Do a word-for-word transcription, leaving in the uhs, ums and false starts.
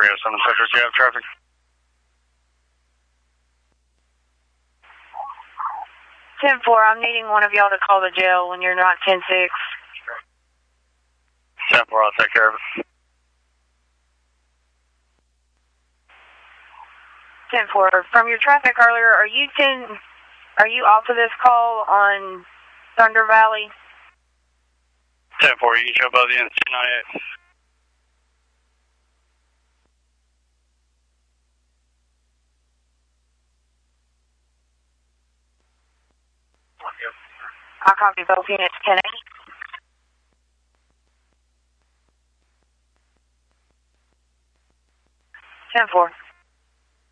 Romeo seven Sector, do you have traffic? ten four, I'm needing one of y'all to call the jail when you're not ten six. ten four, I'll take care of it. ten four, from your traffic earlier, are you ten, are you off of this call on Thunder Valley? ten four, you can show above the N C ninety-eight. I copy both units, ten eight. ten four.